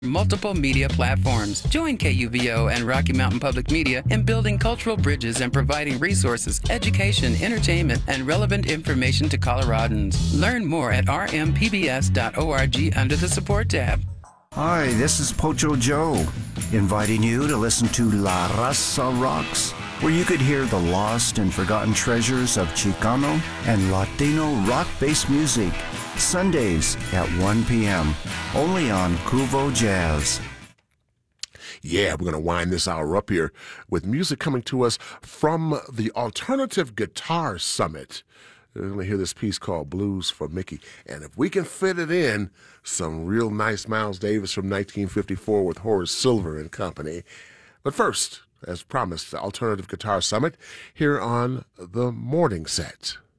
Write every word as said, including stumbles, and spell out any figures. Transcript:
multiple media platforms. Join K U V O and Rocky Mountain Public Media in building cultural bridges and providing resources, education, entertainment, and relevant information to Coloradans. Learn more at r m p b s dot org under the support tab. Hi, this is Pocho Joe, inviting you to listen to La Raza Rocks, where you could hear the lost and forgotten treasures of Chicano and Latino rock-based music, Sundays at one p.m., only on Cuvo Jazz. Yeah, we're going to wind this hour up here with music coming to us from the Alternative Guitar Summit. We're going to hear this piece called Blues for Mickey. And if we can fit it in, some real nice Miles Davis from nineteen fifty-four with Horace Silver and company. But first, as promised, the Alternative Guitar Summit here on the Morning Set.